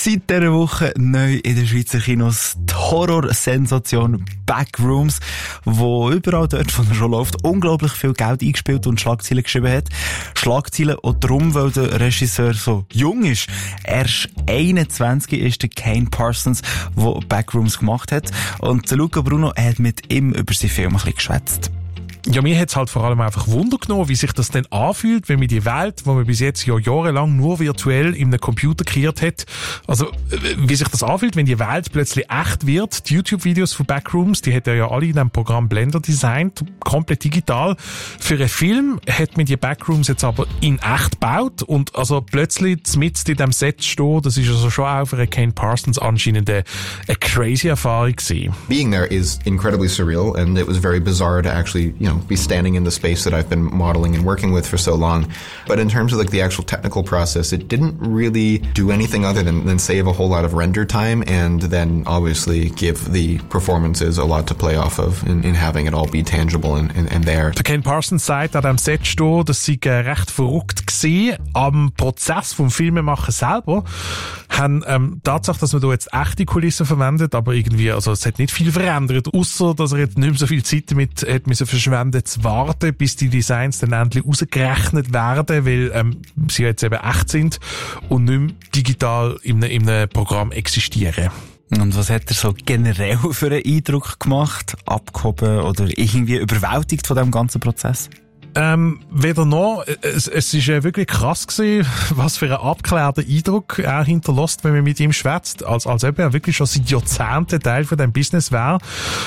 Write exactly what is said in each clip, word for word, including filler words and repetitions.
Seit dieser Woche neu in den Schweizer Kinos die Horror-Sensation Backrooms, wo überall dort, wo er schon läuft, unglaublich viel Geld eingespielt und Schlagzeilen geschrieben hat. Schlagzeilen auch darum, weil der Regisseur so jung ist. Erst einundzwanzig ist der Kane Parsons, der Backrooms gemacht hat. Und der Luca Bruno hat mit ihm über seinen Film ein bisschen geschwätzt. Ja, mir hat es halt vor allem einfach Wunder genommen, wie sich das denn anfühlt, wenn man die Welt, die man bis jetzt ja jahrelang nur virtuell in einem Computer kreiert hat, also wie sich das anfühlt, wenn die Welt plötzlich echt wird. Die YouTube-Videos von Backrooms, die hat er ja alle in dem Programm Blender designt, komplett digital. Für einen Film hat man die Backrooms jetzt aber in echt gebaut und also plötzlich mitten in dem Set stehen, das ist also schon auch für einen Kane Parsons anscheinend eine, eine crazy Erfahrung gewesen. Being there is incredibly surreal and it was very bizarre to actually, you know, be standing in the space that I've been modeling and working with for so long. But in terms of like the actual technical process, it didn't really do anything other than, than save a whole lot of render time and then obviously give the performances a lot to play off of in, in having it all be tangible and, and, and there. Der Ken Parsons sagt an diesem Set stehen, das sei recht verrückt gewesen. Am Prozess vom Filmemachen selber haben ähm, Tatsache, dass man da jetzt echte Kulissen verwendet, aber irgendwie, also es hat nicht viel verändert, ausser dass er jetzt nicht mehr so viel Zeit damit hat müssen verschwenden zu warten, bis die Designs dann endlich rausgerechnet werden, weil ähm, sie jetzt eben echt sind und nicht mehr digital in einem, in einem Programm existieren. Und was hat er so generell für einen Eindruck gemacht? Abgehoben oder irgendwie überwältigt von diesem ganzen Prozess? Ähm, weder noch. Es, es ist äh, wirklich krass gewesen, was für einen abgeklärten Eindruck er hinterlässt, wenn man mit ihm schwätzt, als, als ob er wirklich schon seit Jahrzehnten Teil von diesem Business wäre.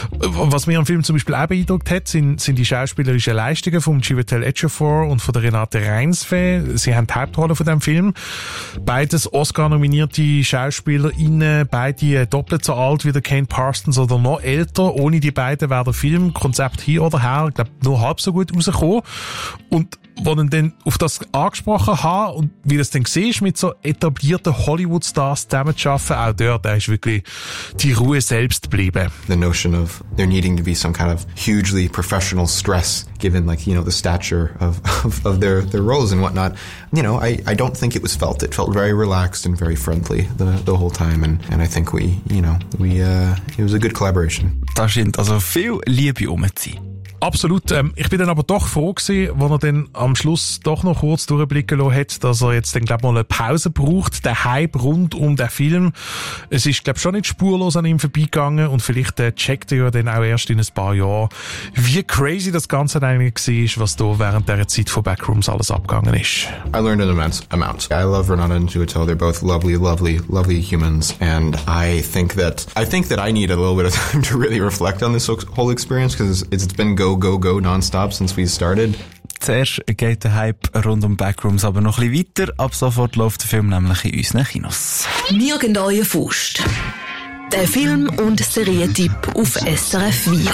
Was mir am Film zum Beispiel auch beeindruckt hat, sind, sind die schauspielerischen Leistungen von Chiwetel Ejiofor und von der Renate Reinsve. Sie haben die Hauptrolle von diesem Film. Beides Oscar-nominierte SchauspielerInnen, beide doppelt so alt wie der Kane Parsons oder noch älter. Ohne die beiden wäre der Film, Konzept hier oder her, ich glaube, nur halb so gut rausgekommen. Und wo ich dann auf das angesprochen habe und wie das dann siehst, mit so etablierten Hollywood-Stars zusammenzuarbeiten, auch dort, da ist wirklich die Ruhe selbst geblieben. The notion of there needing to be some kind of hugely professional stress given like, you know, the stature of, of, of their, their roles and whatnot. You know, I, I don't think it was felt. It felt very relaxed and very friendly the, the whole time and, and I think we, you know, we, uh, it was a good collaboration. Da scheint also viel Liebe rum zu sein. Absolut. Ähm, ich bin dann aber doch froh gewesen, wo er dann am Schluss doch noch kurz durchblicken lassen hat, dass er jetzt dann, glaub mal eine Pause braucht. Der Hype rund um den Film. Es ist, glaub schon nicht spurlos an ihm vorbeigegangen und vielleicht äh, checkt er ja dann auch erst in ein paar Jahren, wie crazy das Ganze eigentlich war, was da während dieser Zeit von Backrooms alles abgegangen ist. I learned an immense amount. I love Renata and Chiwetel. They're both lovely, lovely, lovely humans and I think that, I think that I need a little bit of time to really reflect on this whole experience because it's, it's been go Go, go, non-stop since we started. Zuerst geht der Hype rund um Backrooms aber noch ein bisschen weiter. Ab sofort läuft der Film nämlich in unseren Kinos. Nirgend euer Faust. Der Film- und Serientipp auf S R F vier.